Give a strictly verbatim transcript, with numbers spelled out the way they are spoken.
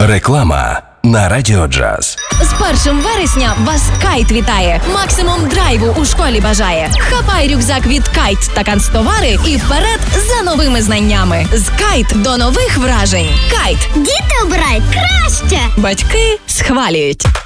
Реклама на Радіо Джаз. З першим вересня вас Кайт вітає. Максимум драйву у школі бажає. Хапай рюкзак від Кайт та канцтовари і вперед за новими знаннями. З Кайт до нових вражень. Кайт. Діти обирають краще. Батьки схвалюють.